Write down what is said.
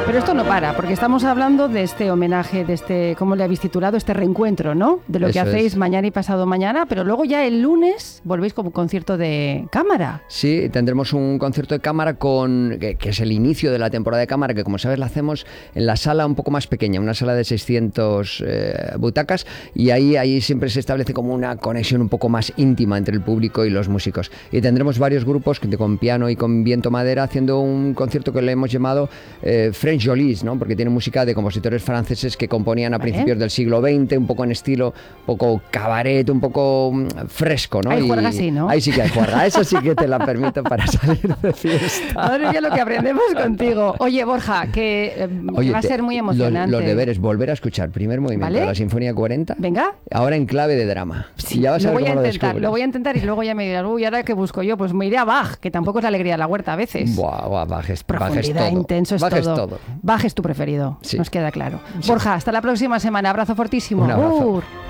Pero esto no para, porque estamos hablando de este homenaje, de este, ¿cómo le habéis titulado? Este reencuentro, ¿no? De lo que Eso hacéis es. mañana y pasado mañana, pero luego ya el lunes volvéis con un concierto de cámara. Sí, tendremos un concierto de cámara que es el inicio de la temporada de cámara, que como sabes la hacemos en la sala un poco más pequeña, una sala de 600 butacas, y ahí siempre se establece como una conexión un poco más íntima entre el público y los músicos. Y tendremos varios grupos con piano y con viento madera haciendo un concierto que le hemos llamado French Jolies, ¿no? Porque tiene música de compositores franceses que componían a principios del siglo XX, un poco en estilo, un poco cabaret, un poco fresco, ¿no? Hay juerga así, ¿no? Ahí sí que hay juerga, eso sí que te la permito para salir de fiesta. Madre mía, lo que aprendemos contigo. Oye, Borja, que va a ser muy emocionante. Los deberes, volver a escuchar primer movimiento ¿Vale? de la Sinfonía 40. Venga. Ahora en clave de drama. Sí, Y ya vas a ver cómo lo lo voy a descubres. intentar y luego ya me dirás, uy, ¿ahora qué busco yo? Pues me iré a Bach, que tampoco es la alegría de la huerta a veces. Buah, bajes Profundidad, todo. intenso es Bajes todo. todo. Bach es tu preferido, Sí. nos queda claro. Sí. Borja, hasta la próxima semana. Abrazo fortísimo. Un abrazo.